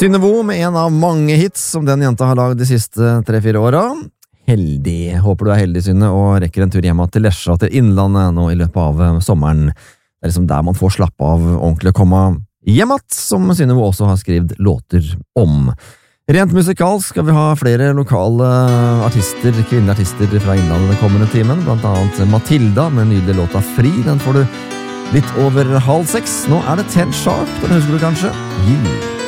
Synnevo med en av mange hits som den jenta har laget de siste 3-4 åra. Heldig. Håper du er heldig, Synne, og rekker en tur hjemme til Lesja til Innlandet nå i løpet av sommeren. Det er liksom der man får slappe av ordentlig og komme hjem att, som Synnevo også har skrevet låter om. Rent musikalsk skal vi ha flere lokale artister, kvinnelige artister fra Innlandet den kommende timen, blant annet Matilda med nydelig låta Fri. Den får du litt over 5:30. Nå er det 10 sharp, den husker du kanskje?